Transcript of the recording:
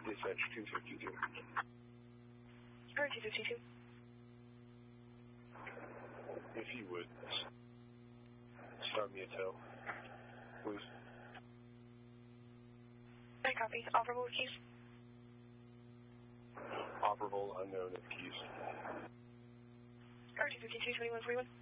Dispatch 252. Or 252. If you would, start me a tow, please. I copy. Operable with keys. Operable, unknown, of keys. Or 252, 2141.